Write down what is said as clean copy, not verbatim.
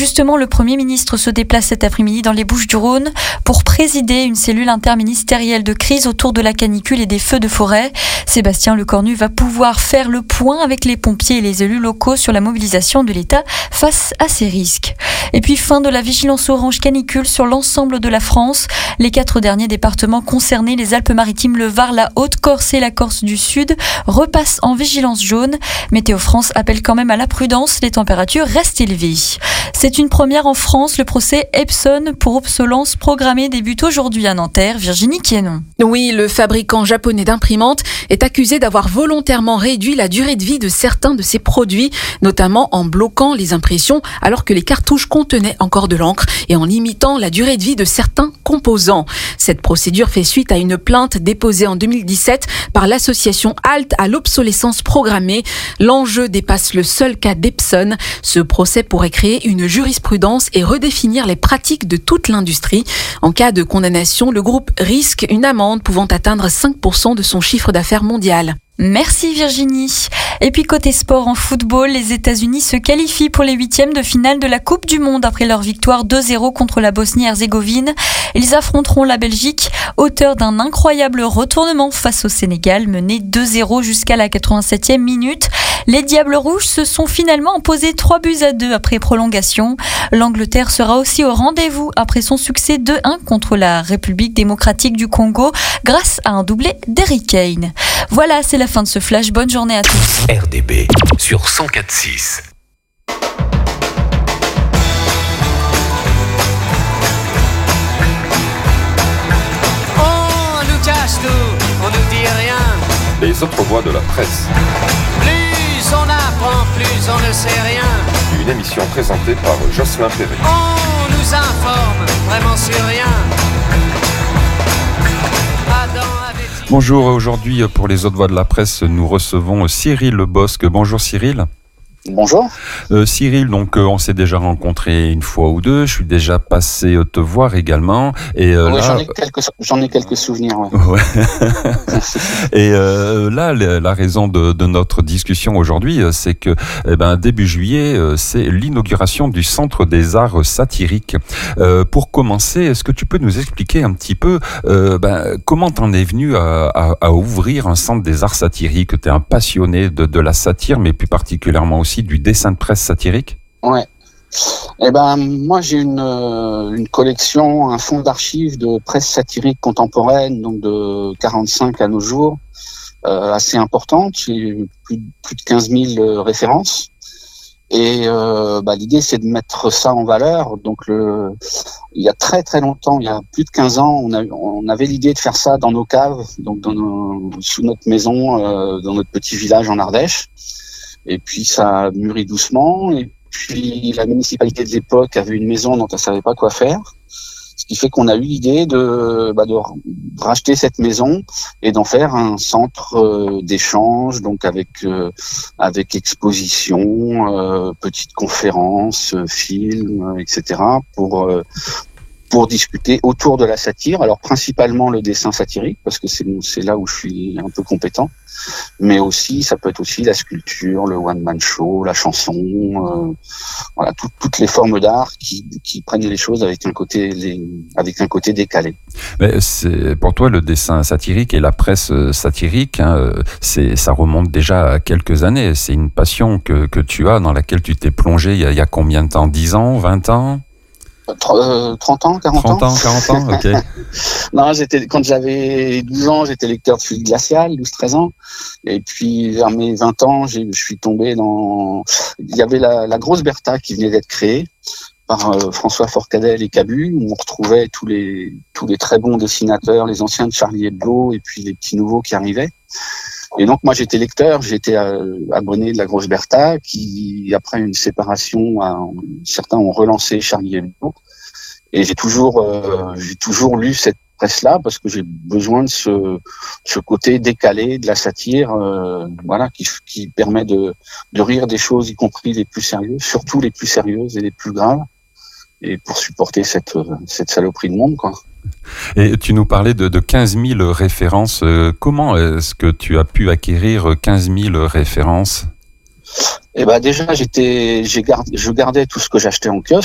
Justement, le Premier ministre se déplace cet après-midi dans les Bouches-du-Rhône pour présider une cellule interministérielle de crise autour de la canicule et des feux de forêt. Sébastien Lecornu va pouvoir faire le point avec les pompiers et les élus locaux sur la mobilisation de l'État face à ces risques. Et puis fin de la vigilance orange canicule sur l'ensemble de la France. Les 4 derniers départements concernés, les Alpes-Maritimes, le Var, la Haute-Corse et la Corse du Sud, repassent en vigilance jaune. Météo France appelle quand même à la prudence, les températures restent élevées. C'est une première en France, le procès Epson pour obsolescence programmée débute aujourd'hui à Nanterre. Virginie Quienon. Oui, le fabricant japonais d'imprimantes est accusé d'avoir volontairement réduit la durée de vie de certains de ses produits, notamment en bloquant les impressions alors que les cartouches contenaient encore de l'encre et en limitant la durée de vie de certains composants. Cette procédure fait suite à une plainte déposée en 2017 par l'association Halte à l'obsolescence programmée. L'enjeu dépasse le seul cas d'Epson. Ce procès pourrait créer une jurisprudence et redéfinir les pratiques de toute l'industrie. En cas de condamnation, le groupe risque une amende pouvant atteindre 5% de son chiffre d'affaires mondial. Merci Virginie. Et puis côté sport en football, les États-Unis se qualifient pour les 8e de finale de la Coupe du Monde après leur victoire 2-0 contre la Bosnie-Herzégovine. Ils affronteront la Belgique, auteur d'un incroyable retournement face au Sénégal, mené 2-0 jusqu'à la 87e minute. Les Diables Rouges se sont finalement imposés 3-2 après prolongation. L'Angleterre sera aussi au rendez-vous après son succès 2-1 contre la République démocratique du Congo grâce à un doublé d'Harry Kane. Voilà, c'est la fin de ce flash. Bonne journée à tous. RDB sur 104.6. On nous cache tout, on nous dit rien. Les autres voix de la presse. Plus on apprend, plus on ne sait rien. Une émission présentée par Jocelyn Perret. On nous informe, vraiment sur rien. Bonjour, aujourd'hui pour les autres voix de la presse, nous recevons Cyril Lebosque. Bonjour Cyril. Bonjour. Cyril, donc on s'est déjà rencontré une fois ou deux. Je suis déjà passé te voir également. Et oui, là, j'en ai quelques souvenirs. Ouais. Ouais. Et là, la raison de notre discussion aujourd'hui, c'est que début juillet, c'est l'inauguration du Centre des Arts Satiriques. Pour commencer, est-ce que tu peux nous expliquer un petit peu comment t'en es venu à ouvrir un Centre des Arts Satiriques? Tu es un passionné de la satire, mais plus particulièrement aussi du dessin de presse satirique? Ouais. Moi j'ai une collection, un fonds d'archives de presse satirique contemporaine, donc de 45 à nos jours, assez importante. J'ai plus de 15 000 références. Et l'idée c'est de mettre ça en valeur. Donc il y a très très longtemps, il y a plus de 15 ans, on avait l'idée de faire ça dans nos caves, donc sous notre maison, dans notre petit village en Ardèche. Et puis ça a mûri doucement. Et puis la municipalité de l'époque avait une maison dont elle savait pas quoi faire. Ce qui fait qu'on a eu l'idée de racheter cette maison et d'en faire un centre d'échange, donc avec exposition, petites conférences, films, etc. pour discuter autour de la satire. Alors principalement le dessin satirique, parce que c'est là où je suis un peu compétent, mais aussi ça peut être aussi la sculpture, le one-man show, la chanson, toutes les formes d'art qui prennent les choses avec un côté décalé. Mais c'est pour toi le dessin satirique et la presse satirique, ça remonte déjà à quelques années. C'est une passion que tu as, dans laquelle tu t'es plongé il y a combien de temps? 10 ans, 20 ans? 30 ans, 40 ans. 30 ans, ok. Non, quand j'avais 12 ans, j'étais lecteur de Fluide Glacial, 12-13 ans. Et puis, vers mes 20 ans, je suis tombé il y avait la Grosse Bertha qui venait d'être créée par François Forcadell et Cabu, où on retrouvait tous les très bons dessinateurs, les anciens de Charlie Hebdo et puis les petits nouveaux qui arrivaient. Et donc moi j'étais lecteur, j'étais abonné de la Grosse Bertha, qui après une séparation, certains ont relancé Charlie Hebdo, et j'ai toujours lu cette presse-là parce que j'ai besoin de ce côté décalé de la satire, qui permet de rire des choses, y compris les plus sérieuses, surtout les plus sérieuses et les plus graves, et pour supporter cette saloperie de monde, quoi. Et tu nous parlais de 15 000 références. Comment est-ce que tu as pu acquérir 15 000 références? Déjà, je gardais tout ce que j'achetais en kiosque.